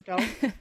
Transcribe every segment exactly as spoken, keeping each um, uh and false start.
dog.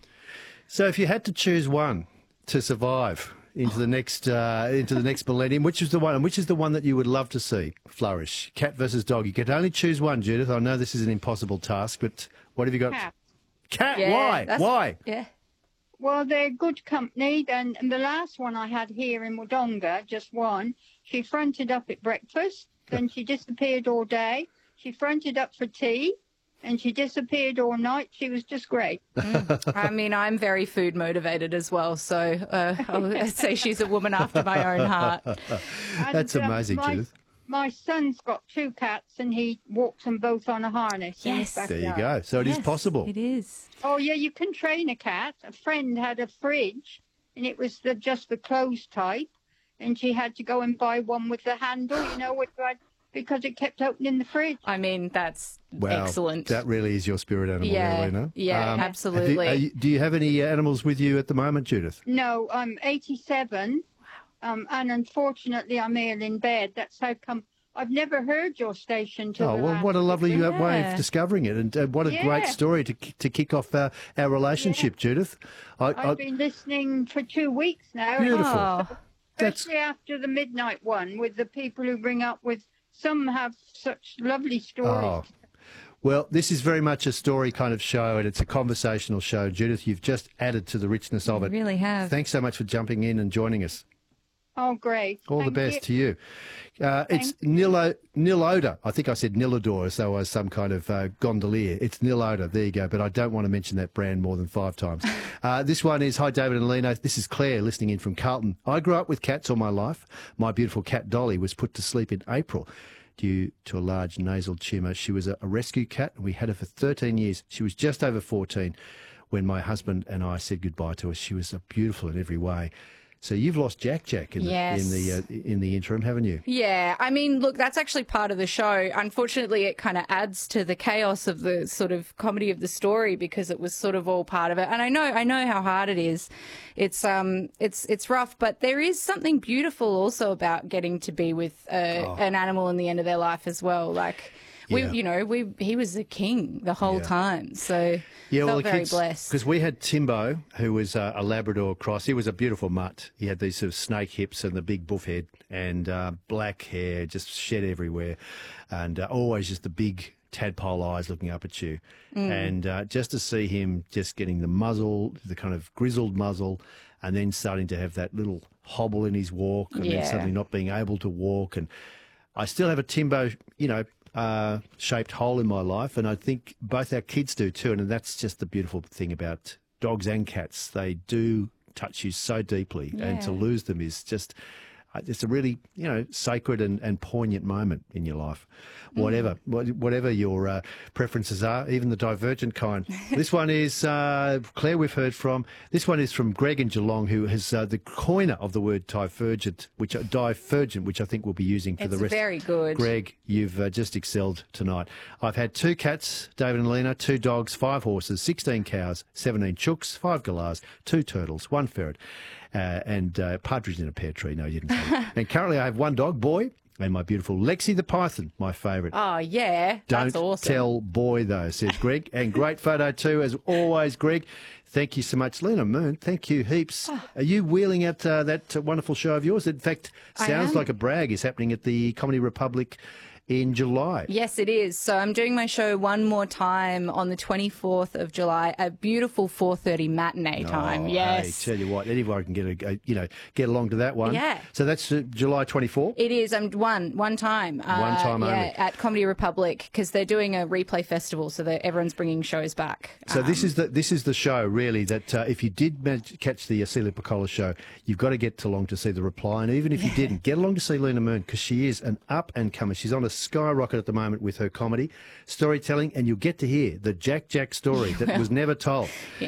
So if you had to choose one to survive into the next uh, into the next millennium, which is the one, and which is the one that you would love to see flourish? Cat versus dog. You could only choose one, Judith. I know this is an impossible task, but what have you got? Cat. Cat. Yeah, Why? that's- Why? Yeah. Well, they're good company. And, and the last one I had here in Wodonga, just one, she fronted up at breakfast, then she disappeared all day. She fronted up for tea, and she disappeared all night. She was just great. Mm. I mean, I'm very food motivated as well, so uh, I'll say she's a woman after my own heart. That's And, um, amazing, my, Judith. My son's got two cats, and he walks them both on a harness. in his Yes. There you backyard. go. So it is Yes, possible. It is. Oh, yeah, you can train a cat. A friend had a fridge, and it was the, just the closed type, and she had to go and buy one with the handle, you know, with, like, because it kept opening the fridge. I mean, that's Wow, excellent. That really is your spirit animal, Yeah, really, no? yeah, Um, have you- absolutely. are you- do you have any uh, animals with you at the moment, Judith? No, I'm eighty-seven, um, and unfortunately I'm ill in bed. That's how come I've never heard your station till Oh, the well, last what a lovely uh, way of Yeah. discovering it, and uh, what a great Yeah. story to to kick off uh, our relationship, Judith. I, I've I, been listening for two weeks now. Beautiful. Oh, That's Especially after the midnight one with the people who bring up with, some have such lovely stories. oh. Well, this is very much a story kind of show, and it's a conversational show. Judith, you've just added to the richness of you it. really have. Thanks so much for jumping in and joining us. Oh, great. All Thank the best you. to you. Uh, it's Thank you. nil, o- nil odor. I think I said nilodor as though I was some kind of uh, gondolier. It's nil odor. There you go. But I don't want to mention that brand more than five times. Uh, this one is, hi, David and Lena. This is Claire listening in from Carlton. I grew up with cats all my life. My beautiful cat Dolly was put to sleep in April due to a large nasal tumour. She was a, a rescue cat, and we had her for thirteen years. She was just over fourteen when my husband and I said goodbye to her. She was uh, beautiful in every way. So you've lost Jack Jack in the, Yes. in the, uh, in the interim, haven't you? Yeah, I mean, look, that's actually part of the show. Unfortunately, it kind of adds to the chaos of the sort of comedy of the story because it was sort of all part of it. And I know, I know how hard it is. It's um, it's it's rough, but there is something beautiful also about getting to be with uh, an animal in the end of their life as well. Like. We, Yeah. you know, we he was a king the whole Yeah. time, so Yeah, well, felt the very kids, blessed. because we had Timbo, who was uh, a Labrador cross. He was a beautiful mutt. He had these sort of snake hips and the big buff head and uh, black hair, just shed everywhere, and uh, always just the big tadpole eyes looking up at you. Mm. And uh, just to see him just getting the muzzle, the kind of grizzled muzzle, and then starting to have that little hobble in his walk, and Yeah. then suddenly not being able to walk. And I still have a Timbo, you know, uh, shaped hole in my life, and I think both our kids do too. And that's just the beautiful thing about dogs and cats. They do touch you so deeply, and to Yeah. lose them is just, uh, it's a really, you know, sacred and, and poignant moment in your life. Whatever, what, whatever your uh, preferences are, even the divergent kind. This one is uh, Claire. We've heard from. This one is from Greg in Geelong, who has uh, the coiner of the word divergent, which uh, divergent, which I think we'll be using for It's the rest. very good. Greg, you've uh, just excelled tonight. I've had two cats, David and Lena, two dogs, five horses, sixteen cows, seventeen chooks, five galahs, two turtles, one ferret, uh, and uh, partridge in a pear tree. No, you didn't say that. And currently I have one dog, Boy, and my beautiful Lexi the python, my favourite. Oh yeah, Don't that's awesome. tell Boy, though, says Greg. And great photo too, as always, Greg. Thank you so much. Lena Moon, thank you heaps. Are you wheeling out uh, that uh, wonderful show of yours? In fact, I sounds am. like a brag is happening at the Comedy Republic in July. Yes, it is. So I'm doing my show one more time on the twenty-fourth of July, a beautiful four thirty matinee time. Oh, Yes. Hey, tell you what, anyone can get a, a you know get along to that one. Yeah. So that's uh, July twenty-fourth. It is. I'm one one time. Uh, One time yeah, only. at Comedy Republic because they're doing a replay festival, so that everyone's bringing shows back. So this Um, is the this is the show really that uh, if you did manage, catch the uh, Celia Piccola show, you've got to get along to see the reply, and even if you didn't, get along to see Lena Moon because she is an up and comer. She's on a skyrocket at the moment with her comedy, storytelling, and you'll get to hear the Jack Jack story that was never told.